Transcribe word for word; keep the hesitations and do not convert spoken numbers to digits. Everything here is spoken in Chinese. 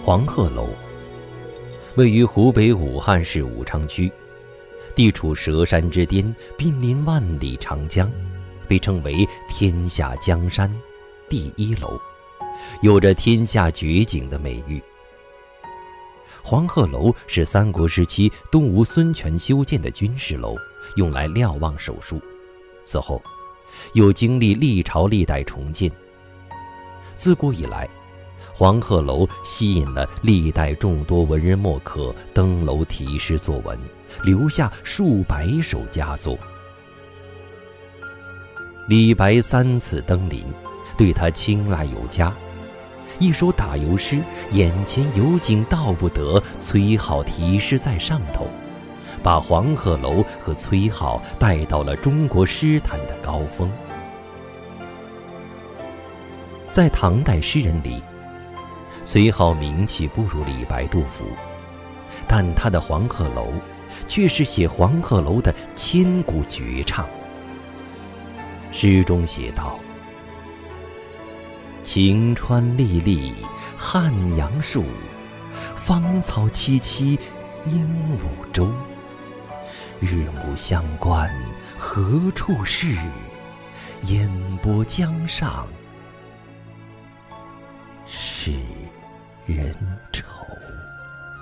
黄鹤楼位于湖北武汉市武昌区，地处蛇山之巅，濒临万里长江，被称为天下江山第一楼，有着天下绝景的美誉。黄鹤楼是三国时期东吴孙权修建的军事楼，用来瞭望手术，此后又经历历朝历代重建。自古以来，黄鹤楼吸引了历代众多文人墨客登楼题诗作文，留下数百首佳作。李白三次登临，对他青睐有加。一首打油诗，眼前有景道不得，崔颢题诗在上头，把黄鹤楼和崔颢带到了中国诗坛的高峰。在唐代诗人里，崔颢名气不如李白、杜甫，但他的黄鹤楼却是写黄鹤楼的千古绝唱。诗中写道：晴川历历汉阳树，芳草萋萋鹦鹉洲。日暮乡关何处是？烟波江上是人愁。